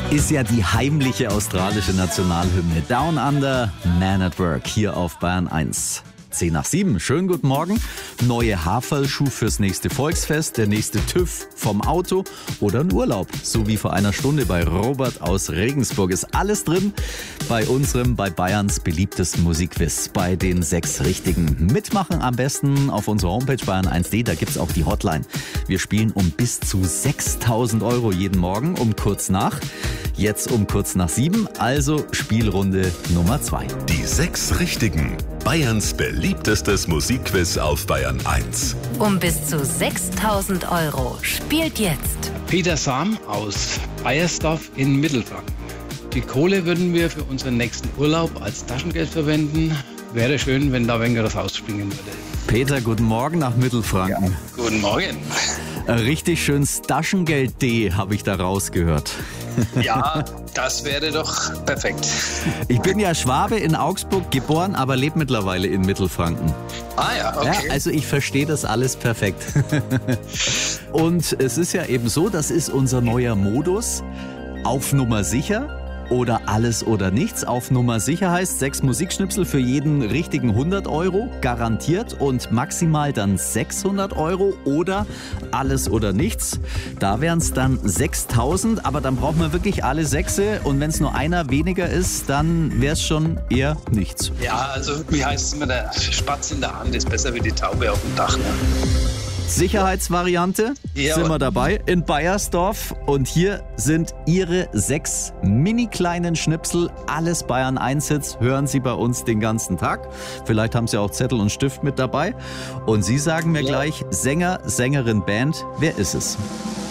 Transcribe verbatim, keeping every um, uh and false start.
ist ja die heimliche australische Nationalhymne. Down Under, Man at Work, hier auf Bayern eins. zehn nach sieben, schönen guten Morgen. Neue Haferlschuh fürs nächste Volksfest, der nächste TÜV vom Auto oder ein Urlaub. So wie vor einer Stunde bei Robert aus Regensburg. Ist alles drin bei unserem, bei Bayerns beliebtesten Musikquiz. Bei den sechs Richtigen. Mitmachen am besten auf unserer Homepage bayern eins punkt de. Da gibt's auch die Hotline. Wir spielen um bis zu sechstausend Euro jeden Morgen um kurz nach. Jetzt um kurz nach sieben, also Spielrunde Nummer zwei. Die sechs Richtigen. Bayerns beliebtestes Musikquiz auf Bayern eins. Um bis zu sechstausend Euro. Spielt jetzt Peter Sam aus Baiersdorf in Mittelfranken. Die Kohle würden wir für unseren nächsten Urlaub als Taschengeld verwenden. Wäre schön, wenn da weniger das rausspringen würde. Peter, guten Morgen nach Mittelfranken. Ja, guten Morgen. Richtig schönes Taschengeld-D habe ich da rausgehört. Ja, das wäre doch perfekt. Ich bin ja Schwabe in Augsburg geboren, aber lebe mittlerweile in Mittelfranken. Ah ja, okay. Ja, also ich verstehe das alles perfekt. Und es ist ja eben so, das ist unser neuer Modus. Auf Nummer sicher. Oder alles oder nichts. Auf Nummer sicher heißt sechs Musikschnipsel für jeden richtigen hundert Euro, garantiert, und maximal dann sechshundert Euro oder alles oder nichts. Da wären es dann sechstausend, aber dann braucht man wirklich alle Sechse, und wenn es nur einer weniger ist, dann wäre es schon eher nichts. Ja, also wie heißt es immer, der Spatz in der Hand ist besser wie die Taube auf dem Dach. Ne? Sicherheitsvariante, ja, sind wir dabei, in Baiersdorf. Und hier sind Ihre sechs mini kleinen Schnipsel. Alles Bayern eins Hits hören Sie bei uns den ganzen Tag. Vielleicht haben Sie auch Zettel und Stift mit dabei. Und Sie sagen mir ja. gleich, Sänger, Sängerin, Band, wer ist es?